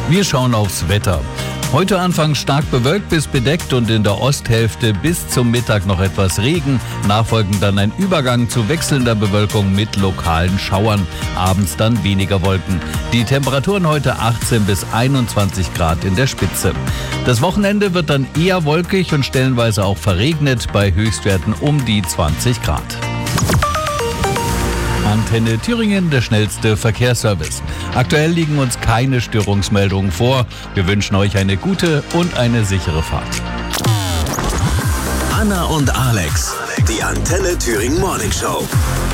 Wir schauen aufs Wetter. Heute anfangs stark bewölkt bis bedeckt und in der Osthälfte bis zum Mittag noch etwas Regen. Nachfolgend dann ein Übergang zu wechselnder Bewölkung mit lokalen Schauern. Abends dann weniger Wolken. Die Temperaturen heute 18 bis 21 Grad in der Spitze. Das Wochenende wird dann eher wolkig und stellenweise auch verregnet bei Höchstwerten um die 20 Grad. Antenne Thüringen, der schnellste Verkehrsservice. Aktuell liegen uns keine Störungsmeldungen vor. Wir wünschen euch eine gute und eine sichere Fahrt. Anna und Alex, die Antenne Thüringen Morning Show.